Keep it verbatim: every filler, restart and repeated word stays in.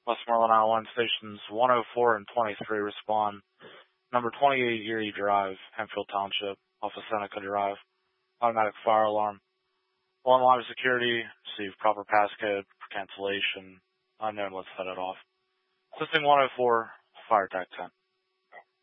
Westmoreland, Iowa, one stations one oh four and twenty-three respond. Number twenty-eight Erie Drive, Hempfield Township, off of Seneca Drive. Automatic fire alarm. Alarm live security, receive proper passcode for cancellation. Unknown, let's set it off. Assisting one oh four, fire attack ten.